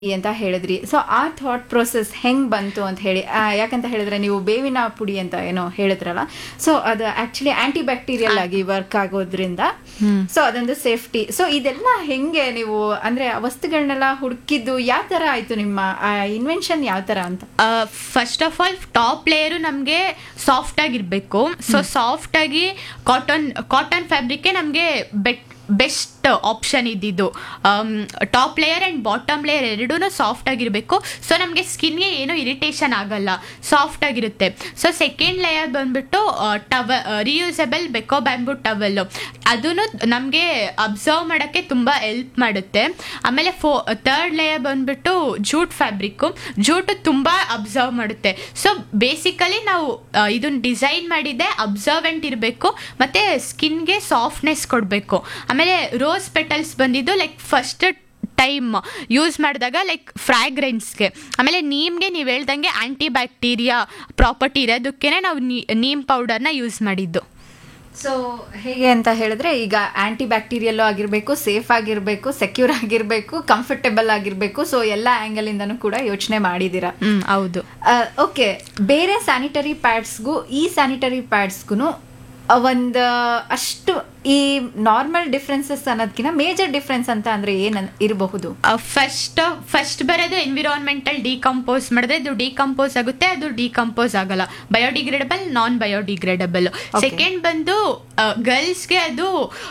ಅಂತ ಹೇಳಿದ್ರಿ. ಸೊ ಆ ಥಾಟ್ ಪ್ರೊಸೆಸ್ ಹೆಂಗ್ ಬಂತು ಅಂತ ಹೇಳಿ, ಯಾಕಂತ ಹೇಳಿದ್ರೆ ನೀವು ಬೇವಿನ ಪುಡಿ ಅಂತ ಏನೋ ಹೇಳಿದ್ರಲ್ಲ, ಸೊ ಅದು ಆಕ್ಚುಲಿ ಆಂಟಿ ಬ್ಯಾಕ್ಟೀರಿಯಲ್ ಆಗಿ ವರ್ಕ್ ಆಗೋದ್ರಿಂದ ಸೊ ಅದೊಂದು ಸೇಫ್ಟಿ. ಸೊ ಇದೆಲ್ಲ ಹೆಂಗೆ ನೀವು ಅಂದ್ರೆ ಆ ವಸ್ತುಗಳನ್ನೆಲ್ಲ ಹುಡುಕಿದ್ದು ಯಾವ ತರ ಆಯ್ತು, ನಿಮ್ಮ ಇನ್ವೆನ್ಷನ್ ಯಾವ ತರ ಅಂತ? First of all top layer ನಮಗೆ ಸಾಫ್ಟ್ ಆಗಿರ್ಬೇಕು. ಸೊ ಸಾಫ್ಟ್ ಆಗಿ ಕಾಟನ್ ಫ್ಯಾಬ್ರಿಕ್ ನಮಗೆ ಬೆಸ್ಟ್ ಆಪ್ಷನ್ ಇದ್ದಿದ್ದು. Top layer and bottom layer ಎರಡೂ ಸಾಫ್ಟ್ ಆಗಿರಬೇಕು. ಸೊ ನಮಗೆ ಸ್ಕಿನ್ಗೆ ಏನೂ ಇರಿಟೇಷನ್ ಆಗಲ್ಲ, ಸಾಫ್ಟ್ ಆಗಿರುತ್ತೆ. ಸೊ ಸೆಕೆಂಡ್ ಲೇಯರ್ ಬಂದ್ಬಿಟ್ಟು ರಿಯೂಸಬಲ್ ಬೆಕೋ ಬ್ಯಾಂಬೂ ಟವೆಲ್ಲು, ಅದೂ ನಮಗೆ ಅಬ್ಸರ್ವ್ ಮಾಡೋಕ್ಕೆ ತುಂಬ ಹೆಲ್ಪ್ ಮಾಡುತ್ತೆ. ಆಮೇಲೆ ಥರ್ಡ್ ಲೇಯರ್ ಬಂದ್ಬಿಟ್ಟು ಜೂಟ್ ಫ್ಯಾಬ್ರಿಕ್ಕು, ಜೂಟು ತುಂಬ ಅಬ್ಸರ್ವ್ ಮಾಡುತ್ತೆ. ಸೊ ಬೇಸಿಕಲಿ ನಾವು ಇದನ್ನ ಡಿಸೈನ್ ಮಾಡಿದ್ದೆ ಅಬ್ಸರ್ವೆಂಟ್ ಇರಬೇಕು ಮತ್ತು ಸ್ಕಿನ್ಗೆ ಸಾಫ್ಟ್ನೆಸ್ ಕೊಡಬೇಕು. ಆಮೇಲೆ ರೋಸ್ ಪೆಟಲ್ಸ್ ಬಂದಿದ್ದು ಲೈಕ್ ಫಸ್ಟ್ ಟೈಮ್ ಯೂಸ್ ಮಾಡಿದಾಗ ಲೈಕ್ ಫ್ರಾಗ್ರೆನ್ಸ್ಗೆ. ಆಮೇಲೆ ನೀಮ್ಗೆ ನೀವು ಹೇಳ್ದಂಗೆ ಆಂಟಿ ಬ್ಯಾಕ್ಟೀರಿಯಾ ಪ್ರಾಪರ್ಟಿ ಇರೋದಕ್ಕೆ ನಾವು ನೀಮ್ ಪೌಡರ್ನ ಯೂಸ್ ಮಾಡಿದ್ದು. ಸೊ ಹೇಗೆ ಅಂತ ಹೇಳಿದ್ರೆ, ಈಗ ಆಂಟಿ ಬ್ಯಾಕ್ಟೀರಿಯಲ್ಲೂ ಆಗಿರಬೇಕು, ಸೇಫ್ ಆಗಿರಬೇಕು, ಸೆಕ್ಯೂರ್ ಆಗಿರಬೇಕು, ಕಂಫರ್ಟೇಬಲ್ ಆಗಿರಬೇಕು. ಸೊ ಎಲ್ಲ ಆಂಗಲ್ ಇಂದನೂ ಕೂಡ ಯೋಚನೆ ಮಾಡಿದ್ದೀರಾ. ಹೌದು. ಓಕೆ, ಬೇರೆ ಸ್ಯಾನಿಟರಿ ಪ್ಯಾಡ್ಸ್ಗೂ ಈ ಸ್ಯಾನಿಟರಿ ಪ್ಯಾಡ್ಸ್ಗೂ ಒಂದು ಅಷ್ಟು ಈ ನಾರ್ಮಲ್ ಡಿಫ್ರೆನ್ಸಸ್ ಅನ್ನೋದಕ್ಕಿಂತ ಮೇಜರ್ ಡಿಫ್ರೆನ್ಸ್ ಅಂತ ಅಂದ್ರೆ ಏನ್ ಇರಬಹುದು? ಫಸ್ಟ್ ಬರೋದು ಎನ್ವಿರಾನ್ಮೆಂಟಲ್ ಡಿಕಂಪೋಸ್ ಮಾಡಿದ್ರೆ ಅದು ಡಿಕಂಪೋಸ್ ಆಗುತ್ತೆ, ಅದು ಡಿಕಂಪೋಸ್ ಆಗಲ್ಲ. ಬಯೋಡಿಗ್ರೇಡಬಲ್, ನಾನ್ ಬಯೋಡಿಗ್ರೇಡಬಲ್. ಸೆಕೆಂಡ್ ಬಂದು ಗರ್ಲ್ಸ್ಗೆ ಅದು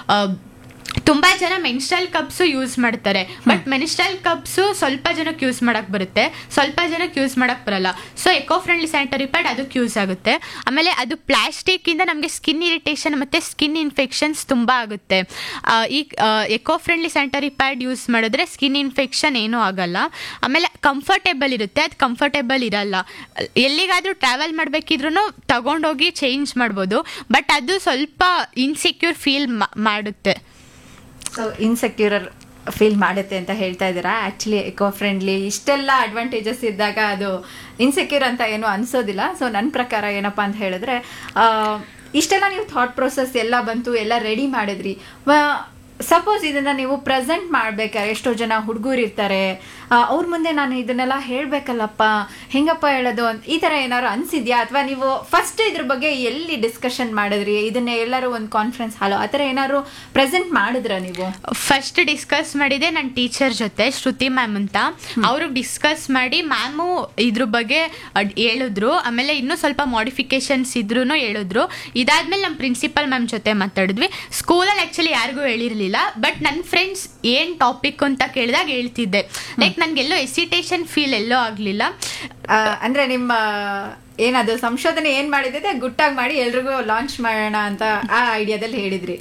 ತುಂಬ ಜನ ಮೆನ್ಸ್ಟ್ರಲ್ ಕಪ್ಸು ಯೂಸ್ ಮಾಡ್ತಾರೆ. ಬಟ್ ಮೆನ್ಸ್ಟ್ರಲ್ ಕಪ್ಸು ಸ್ವಲ್ಪ ಜನಕ್ಕೆ ಯೂಸ್ ಮಾಡಕ್ಕೆ ಬರುತ್ತೆ, ಸ್ವಲ್ಪ ಜನಕ್ಕೆ ಯೂಸ್ ಮಾಡಕ್ಕೆ ಬರಲ್ಲ. So eco friendly sanitary pad ಅದಕ್ಕೆ ಯೂಸ್ ಆಗುತ್ತೆ. ಆಮೇಲೆ ಅದು ಪ್ಲಾಸ್ಟಿಕ್ಕಿಂದ ನಮಗೆ ಸ್ಕಿನ್ ಇರಿಟೇಷನ್ ಮತ್ತು ಸ್ಕಿನ್ ಇನ್ಫೆಕ್ಷನ್ಸ್ ತುಂಬ ಆಗುತ್ತೆ. ಈ eco friendly sanitary pad use ಮಾಡಿದ್ರೆ ಸ್ಕಿನ್ ಇನ್ಫೆಕ್ಷನ್ ಏನೂ ಆಗಲ್ಲ. ಆಮೇಲೆ ಕಂಫರ್ಟೇಬಲ್ ಇರುತ್ತೆ, ಅದು ಕಂಫರ್ಟೇಬಲ್ ಇರಲ್ಲ. ಎಲ್ಲಿಗಾದರೂ ಟ್ರಾವೆಲ್ ಮಾಡಬೇಕಿದ್ರೂ ತಗೊಂಡೋಗಿ ಚೇಂಜ್ ಮಾಡ್ಬೋದು, ಬಟ್ ಅದು ಸ್ವಲ್ಪ ಇನ್ಸೆಕ್ಯೂರ್ ಫೀಲ್ ಮಾಡುತ್ತೆ. ಸೊ ಇನ್ಸೆಕ್ಯೂರ್ ಫೀಲ್ ಮಾಡುತ್ತೆ ಅಂತ ಹೇಳ್ತಾ ಇದ್ದೀರಾ. ಆ್ಯಕ್ಚುಲಿ ಎಕೋ ಫ್ರೆಂಡ್ಲಿ ಇಷ್ಟೆಲ್ಲ ಅಡ್ವಾಂಟೇಜಸ್ ಇದ್ದಾಗ ಅದು ಇನ್ಸೆಕ್ಯೂರ್ ಅಂತ ಏನೂ ಅನಿಸೋದಿಲ್ಲ. ಸೊ ನನ್ನ ಪ್ರಕಾರ ಏನಪ್ಪ ಅಂತ ಹೇಳಿದ್ರೆ, ಇಷ್ಟೆಲ್ಲ ನೀವು ಥಾಟ್ ಪ್ರೊಸೆಸ್ ಎಲ್ಲ ಬಂತು, ಎಲ್ಲ ರೆಡಿ ಮಾಡಿದ್ರಿ. ಸಪೋಸ್ ಇದನ್ನು ನೀವು ಪ್ರೆಸೆಂಟ್ ಮಾಡ್ಬೇಕಾದ್ರೆ ಎಷ್ಟೋ ಜನ ಹುಡುಗರು ಇರ್ತಾರೆ, ಅವ್ರ ಮುಂದೆ ನಾನು ಇದನ್ನೆಲ್ಲ ಹೇಳಬೇಕಲ್ಲಪ್ಪ, ಹೆಂಗಪ್ಪ ಹೇಳೋದು ಅಂತ ಈ ಥರ ಏನಾದ್ರು ಅನಿಸಿದ್ಯಾ? ಅಥವಾ ನೀವು ಫಸ್ಟ್ ಇದ್ರ ಬಗ್ಗೆ ಎಲ್ಲಿ ಡಿಸ್ಕಷನ್ ಮಾಡಿದ್ರಿ? ಇದನ್ನ ಎಲ್ಲರೂ ಒಂದು ಕಾನ್ಫರೆನ್ಸ್ ಹಾಲು ಆ ಥರ ಏನಾದ್ರು ಪ್ರೆಸೆಂಟ್ ಮಾಡಿದ್ರ ನೀವು? ಫಸ್ಟ್ ಡಿಸ್ಕಸ್ ಮಾಡಿದೆ ನನ್ನ ಟೀಚರ್ ಜೊತೆ, ಶ್ರುತಿ ಮ್ಯಾಮ್ ಅಂತ. ಅವ್ರಿಗೆ ಡಿಸ್ಕಸ್ ಮಾಡಿ ಮ್ಯಾಮು ಇದ್ರ ಬಗ್ಗೆ ಹೇಳಿದ್ರು. ಆಮೇಲೆ ಇನ್ನೂ ಸ್ವಲ್ಪ ಮಾಡಿಫಿಕೇಶನ್ಸ್ ಇದ್ರೂ ಹೇಳಿದ್ರು. ಇದಾದ್ಮೇಲೆ ನಮ್ಮ ಪ್ರಿನ್ಸಿಪಲ್ ಮ್ಯಾಮ್ ಜೊತೆ ಮಾತಾಡಿದ್ವಿ. ಸ್ಕೂಲಲ್ಲಿ ಆ್ಯಕ್ಚುಲಿ ಯಾರಿಗೂ ಹೇಳಿರಲಿಲ್ಲ, ಬಟ್ ನನ್ನ ಫ್ರೆಂಡ್ಸ್ ಏನು ಟಾಪಿಕ್ ಅಂತ ಕೇಳಿದಾಗ ಹೇಳ್ತಿದ್ದೆ. ಲೈಕ್ ನನಗೆಲ್ಲೋ ಎಸಿಟೇಷನ್ ಫೀಲ್ ಎಲ್ಲೋ ಆಗಲಿಲ್ಲ. ಅಂದ್ರೆ ನಿಮ್ಮ ಏನದು ಸಂಶೋಧನೆ ಏನ್ ಮಾಡಿದ್ರೆ ಗುಟ್ಟಾಗಿ ಮಾಡಿ ಎಲ್ರಿಗೂ ಲಾಂಚ್ ಮಾಡೋಣ ಅಂತ ಆ ಐಡಿಯಾದಲ್ಲಿ ಹೇಳಿದ್ರಿ.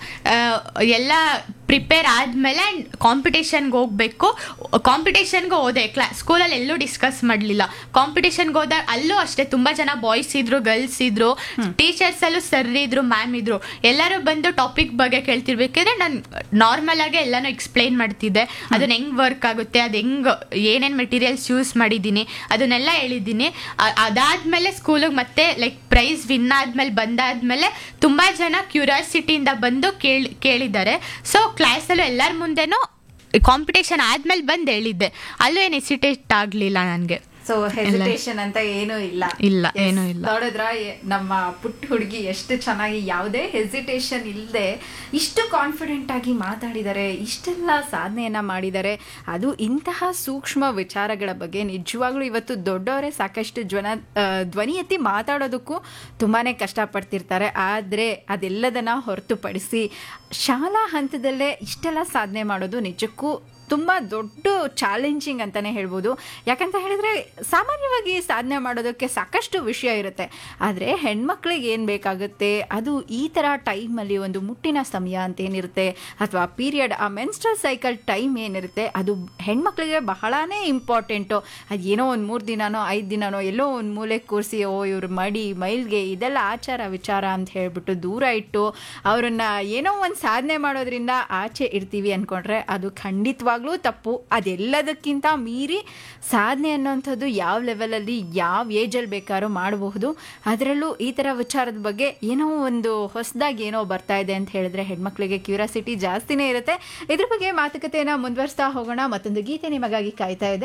ಎಲ್ಲ ಪ್ರಿಪೇರ್ ಆದಮೇಲೆ ಕಾಂಪಿಟೇಷನ್ಗೆ ಹೋಗಬೇಕು. ಕಾಂಪಿಟೇಷನ್ಗೆ ಹೋದೆ, ಸ್ಕೂಲಲ್ಲಿ ಎಲ್ಲೂ ಡಿಸ್ಕಸ್ ಮಾಡಲಿಲ್ಲ. ಕಾಂಪಿಟೇಷನ್ಗೆ ಹೋದಾಗ ಅಲ್ಲೂ ಅಷ್ಟೇ ತುಂಬ ಜನ ಬಾಯ್ಸ್ ಇದ್ರು, ಗರ್ಲ್ಸ್ ಇದ್ರು, ಟೀಚರ್ಸಲ್ಲೂ ಸರ್ ಇದ್ರು, ಮ್ಯಾಮ್ ಇದ್ರು. ಎಲ್ಲರೂ ಬಂದು ಟಾಪಿಕ್ ಬಗ್ಗೆ ಕೇಳ್ತಿರ್ಬೇಕಾದ್ರೆ ನಾನು ನಾರ್ಮಲ್ ಆಗಿ ಎಲ್ಲನೂ ಎಕ್ಸ್ಪ್ಲೈನ್ ಮಾಡ್ತಿದ್ದೆ. ಅದನ್ನ ಹೆಂಗೆ ವರ್ಕ್ ಆಗುತ್ತೆ, ಅದು ಹೆಂಗೆ ಏನೇನು ಮೆಟೀರಿಯಲ್ಸ್ ಯೂಸ್ ಮಾಡಿದ್ದೀನಿ ಅದನ್ನೆಲ್ಲ ಹೇಳಿದ್ದೀನಿ. ಅದಾದಮೇಲೆ ಸ್ಕೂಲಿಗೆ ಮತ್ತೆ ಲೈಕ್ ಪ್ರೈಸ್ ವಿನ್ ಆದಮೇಲೆ ಬಂದಾದ್ಮೇಲೆ ತುಂಬ ಜನ ಕ್ಯೂರಿಯಾಸಿಟಿಯಿಂದ ಬಂದು ಕೇಳಿದ್ದಾರೆ. ಸೊ ಕ್ಲಾಸಲ್ಲೂ ಎಲ್ಲರ ಮುಂದೆನೂ ಕಾಂಪಿಟೇಷನ್ ಆದ್ಮೇಲೆ ಬಂದು ಹೇಳಿದ್ದೆ. ಅಲ್ಲೂ ಏನು ಎಸಿಟೇಟ್ ಆಗಲಿಲ್ಲ ನನಗೆ. ಸೊ ಹೆಸಿಟೇಷನ್ ಅಂತ ಏನೂ ಇಲ್ಲ. ಏನೂ ಇಲ್ಲ. ನೋಡಿದ್ರ ನಮ್ಮ ಪುಟ್ಟ ಹುಡುಗಿ ಎಷ್ಟು ಚೆನ್ನಾಗಿ ಯಾವುದೇ ಹೆಸಿಟೇಷನ್ ಇಲ್ಲದೆ ಇಷ್ಟು ಕಾನ್ಫಿಡೆಂಟ್ ಆಗಿ ಮಾತಾಡಿದ್ದಾರೆ, ಇಷ್ಟೆಲ್ಲ ಸಾಧನೆಯನ್ನ ಮಾಡಿದ್ದಾರೆ. ಅದು ಇಂತಹ ಸೂಕ್ಷ್ಮ ವಿಚಾರಗಳ ಬಗ್ಗೆ ನಿಜವಾಗ್ಲೂ ಇವತ್ತು ದೊಡ್ಡವರೇ ಸಾಕಷ್ಟು ಧ್ವನಿ ಎತ್ತಿ ಮಾತಾಡೋದಕ್ಕೂ ತುಂಬಾನೇ ಕಷ್ಟಪಡ್ತಿರ್ತಾರೆ. ಆದರೆ ಅದೆಲ್ಲದನ್ನ ಹೊರತುಪಡಿಸಿ ಶಾಲಾ ಹಂತದಲ್ಲೇ ಇಷ್ಟೆಲ್ಲ ಸಾಧನೆ ಮಾಡೋದು ನಿಜಕ್ಕೂ ತುಂಬ ದೊಡ್ಡ ಚಾಲೆಂಜಿಂಗ್ ಅಂತಲೇ ಹೇಳ್ಬೋದು. ಯಾಕಂತ ಹೇಳಿದ್ರೆ ಸಾಮಾನ್ಯವಾಗಿ ಸಾಧನೆ ಮಾಡೋದಕ್ಕೆ ಸಾಕಷ್ಟು ವಿಷಯ ಇರುತ್ತೆ, ಆದರೆ ಹೆಣ್ಮಕ್ಳಿಗೆ ಏನು ಬೇಕಾಗುತ್ತೆ ಅದು ಈ ಥರ ಟೈಮಲ್ಲಿ ಒಂದು ಮುಟ್ಟಿನ ಸಮಯ ಅಂತ ಏನಿರುತ್ತೆ, ಅಥವಾ ಪೀರಿಯಡ್, ಆ ಮೆನ್ಸ್ಟ್ರಲ್ ಸೈಕಲ್ ಟೈಮ್ ಏನಿರುತ್ತೆ ಅದು ಹೆಣ್ಮಕ್ಳಿಗೆ ಬಹಳನೇ ಇಂಪಾರ್ಟೆಂಟು. ಅದು ಏನೋ ಒಂದು 3 ದಿನನೋ 5 ದಿನನೋ ಎಲ್ಲೋ ಒಂದು ಮೂಲೆ ಕೂರಿಸಿ ಇವ್ರ ಮೈಲ್ಗೆ ಇದೆಲ್ಲ ಆಚಾರ ವಿಚಾರ ಅಂತ ಹೇಳ್ಬಿಟ್ಟು ದೂರ ಇಟ್ಟು ಅವ್ರನ್ನ ಏನೋ ಒಂದು ಸಾಧನೆ ಮಾಡೋದ್ರಿಂದ ಆಚೆ ಇರ್ತೀವಿ ಅಂದ್ಕೊಂಡ್ರೆ ಅದು ಖಂಡಿತವಾಗಿ ಖಂಡಿತವಾಗ್ಲೂ ತಪ್ಪು. ಅದೆಲ್ಲದಕ್ಕಿಂತ ಮೀರಿ ಸಾಧನೆ ಅನ್ನೋಂಥದ್ದು ಯಾವ ಲೆವೆಲಲ್ಲಿ ಯಾವ ಏಜಲ್ಲಿ ಬೇಕಾದ್ರೂ ಮಾಡಬಹುದು. ಅದರಲ್ಲೂ ಈ ಥರ ವಿಚಾರದ ಬಗ್ಗೆ ಏನೋ ಒಂದು ಹೊಸದಾಗಿ ಏನೋ ಬರ್ತಾ ಇದೆ ಅಂತ ಹೇಳಿದ್ರೆ ಹೆಣ್ಮಕ್ಳಿಗೆ ಕ್ಯೂರಿಯಾಸಿಟಿ ಜಾಸ್ತಿನೇ ಇರುತ್ತೆ. ಇದ್ರ ಬಗ್ಗೆ ಮಾತುಕತೆಯನ್ನು ಮುಂದುವರಿಸ್ತಾ ಹೋಗೋಣ. ಮತ್ತೊಂದು ಗೀತೆ ನಿಮಗಾಗಿ ಕಾಯ್ತಾ ಇದೆ.